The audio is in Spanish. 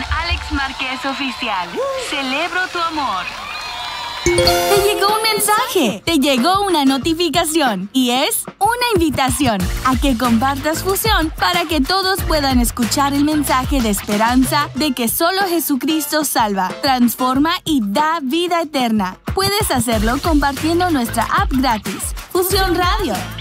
con Alex Márquez Oficial. Celebro tu amor. Te llegó un mensaje, te llegó una notificación y es una invitación a que compartas Fusión para que todos puedan escuchar el mensaje de esperanza de que solo Jesucristo salva, transforma y da vida eterna. Puedes hacerlo compartiendo nuestra app gratis, Fusión Radio.